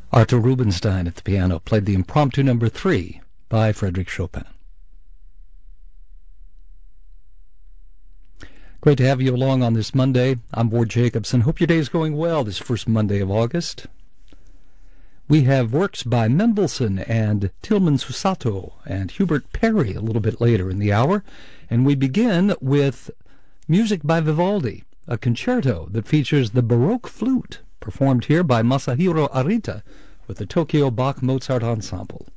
Arthur Rubinstein at the piano played the Impromptu No. 3 by Frédéric Chopin. Great to have you along on this Monday. I'm Ward Jacobson. Hope your day is going well this first Monday of August. We have works by Mendelssohn and Tilman Susato and Hubert Parry a little bit later in the hour. And we begin with music by Vivaldi, a concerto that features the Baroque flute, performed here by Masahiro Arita with the Tokyo Bach Mozart Ensemble.